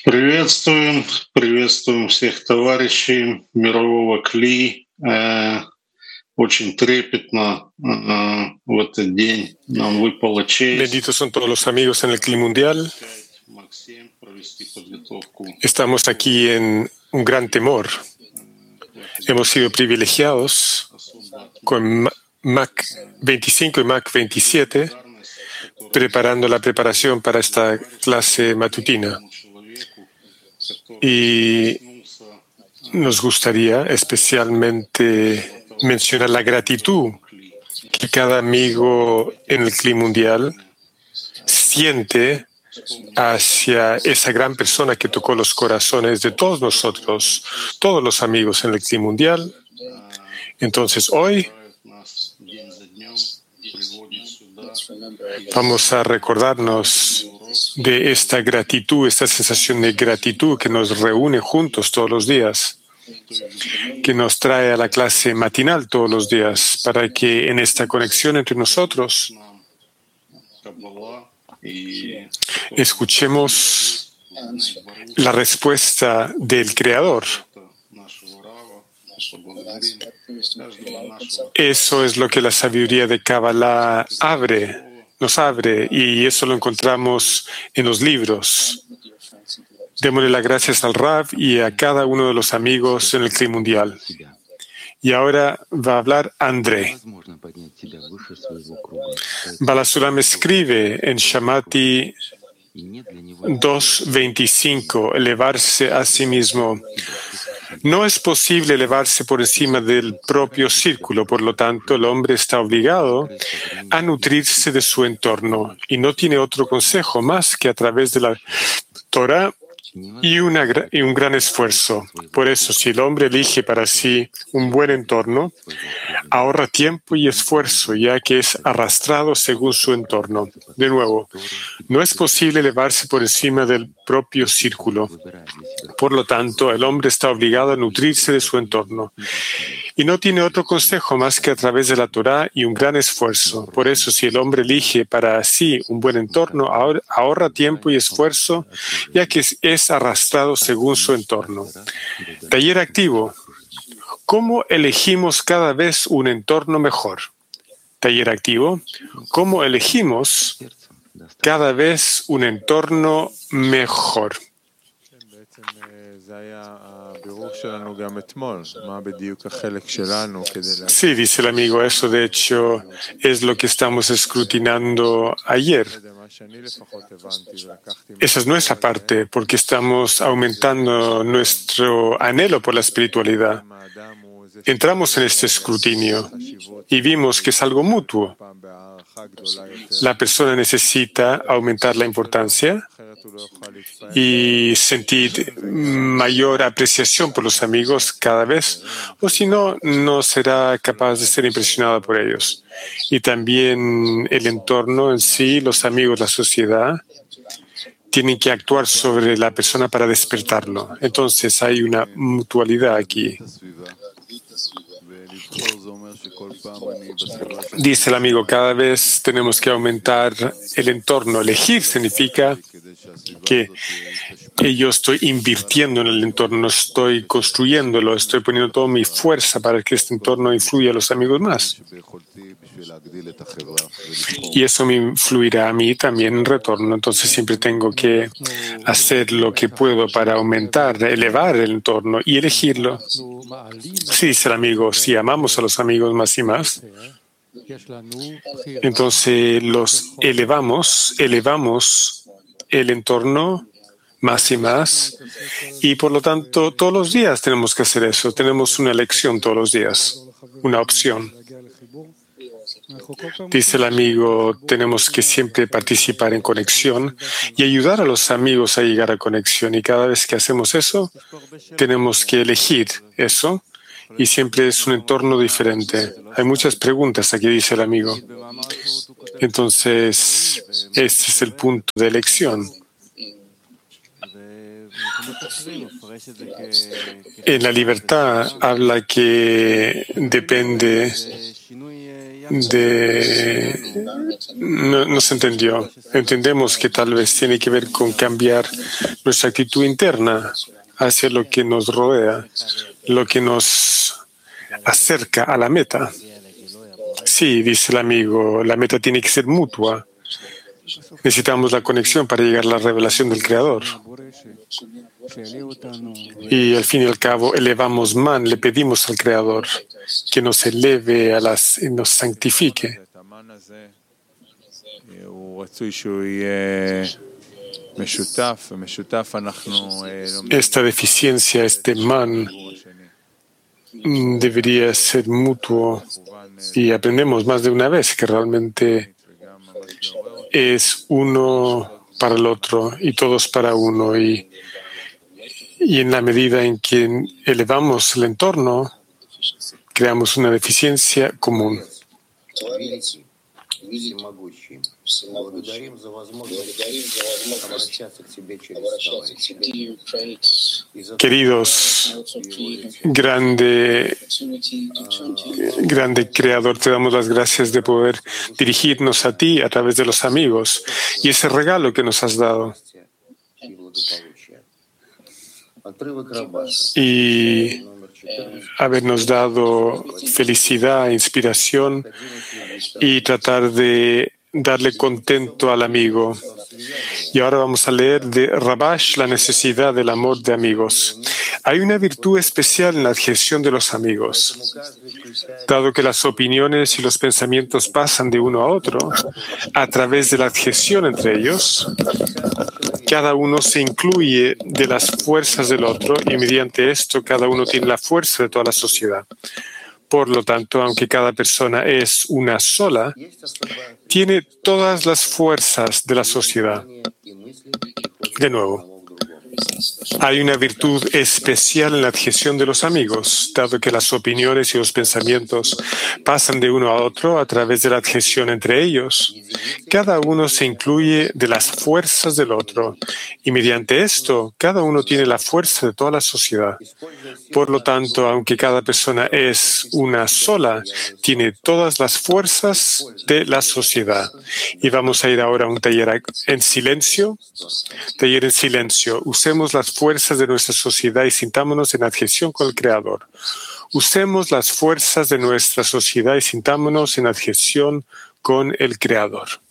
Приветствуем всех товарищей мирового КЛИ. Очень трепетно в этот день нам выпала честь Benditos son todos los amigos en el Clima Mundial. Максим провести подготовку. Estamos aquí en un gran temor. Hemos sido privilegiados con Mac 25 y Mac 27 preparando la preparación para esta clase matutina. Y nos gustaría especialmente mencionar la gratitud que cada amigo en el Clima Mundial siente hacia esa gran persona que tocó los corazones de todos nosotros, todos los amigos en el Clima Mundial. Entonces hoy vamos a recordarnos de esta gratitud, esta sensación de gratitud que nos reúne juntos todos los días, que nos trae a la clase matinal todos los días, para que en esta conexión entre nosotros escuchemos la respuesta del Creador. Eso es lo que la sabiduría de Kabbalah nos abre, y eso lo encontramos en los libros. Démosle las gracias al Rav y a cada uno de los amigos en el Clima Mundial. Y ahora va a hablar André. Balasulam escribe en Shamati 2.25, elevarse a sí mismo. No es posible elevarse por encima del propio círculo, por lo tanto, el hombre está obligado a nutrirse de su entorno y no tiene otro consejo más que a través de la Torah y un gran esfuerzo. Por eso, si el hombre elige para sí un buen entorno, ahorra tiempo y esfuerzo, ya que es arrastrado según su entorno. De nuevo, no es posible elevarse por encima del propio círculo. Por lo tanto, el hombre está obligado a nutrirse de su entorno y no tiene otro consejo más que a través de la Torah y un gran esfuerzo. Por eso, si el hombre elige para sí un buen entorno, ahorra tiempo y esfuerzo, ya que es arrastrado según su entorno. Taller activo. ¿Cómo elegimos cada vez un entorno mejor? Taller activo. ¿Cómo elegimos cada vez un entorno mejor? Sí, dice el amigo, eso de hecho es lo que estamos escrutinando ayer. Esa es nuestra parte, porque estamos aumentando nuestro anhelo por la espiritualidad. Entramos en este escrutinio y vimos que es algo mutuo. La persona necesita aumentar la importancia y sentir mayor apreciación por los amigos cada vez, o si no, no será capaz de ser impresionado por ellos. Y también el entorno en sí, los amigos, la sociedad, tienen que actuar sobre la persona para despertarlo. Entonces hay una mutualidad aquí. Dice el amigo, cada vez tenemos que aumentar el entorno. Elegir significa que yo estoy invirtiendo en el entorno, no estoy construyéndolo, estoy poniendo toda mi fuerza para que este entorno influya a los amigos más. Y eso me influirá a mí también en retorno. Entonces siempre tengo que hacer lo que puedo para aumentar, elevar el entorno y elegirlo. Sí, dice el amigo, si amamos a los amigos más y más, entonces los elevamos el entorno más y más, y por lo tanto todos los días tenemos que hacer eso. Tenemos una elección todos los días, una opción. Dice el amigo, tenemos que siempre participar en conexión y ayudar a los amigos a llegar a conexión, y cada vez que hacemos eso, tenemos que elegir eso, y siempre es un entorno diferente. Hay muchas preguntas aquí, dice el amigo. Entonces, este es el punto de elección. En la libertad habla que depende no se entendió. Entendemos que tal vez tiene que ver con cambiar nuestra actitud interna hacia lo que nos rodea, lo que nos acerca a la meta. Sí, dice el amigo, la meta tiene que ser mutua. Necesitamos la conexión para llegar a la revelación del Creador. Y al fin y al cabo elevamos man, le pedimos al Creador que nos eleve y nos santifique. Esta deficiencia, este man, debería ser mutuo y aprendemos más de una vez que realmente es uno para el otro y todos para uno. Y en la medida en que elevamos el entorno, creamos una deficiencia común. Queridos, grande Creador, te damos las gracias de poder dirigirnos a ti a través de los amigos y ese regalo que nos has dado. Y habernos dado felicidad, inspiración y tratar de darle contento al amigo. Y ahora vamos a leer de Rabash la necesidad del amor de amigos. Hay una virtud especial en la adhesión de los amigos. Dado que las opiniones y los pensamientos pasan de uno a otro, a través de la adhesión entre ellos, cada uno se incluye de las fuerzas del otro y mediante esto cada uno tiene la fuerza de toda la sociedad. Por lo tanto, aunque cada persona es una sola, tiene todas las fuerzas de la sociedad. De nuevo, hay una virtud especial en la adhesión de los amigos, dado que las opiniones y los pensamientos pasan de uno a otro a través de la adhesión entre ellos. Cada uno se incluye de las fuerzas del otro y mediante esto, cada uno tiene la fuerza de toda la sociedad. Por lo tanto, aunque cada persona es una sola, tiene todas las fuerzas de la sociedad. Y vamos a ir ahora a un taller en silencio. Taller en silencio. Usemos las fuerzas de nuestra sociedad y sintámonos en adhesión con el Creador. Usemos las fuerzas de nuestra sociedad y sintámonos en adhesión con el Creador.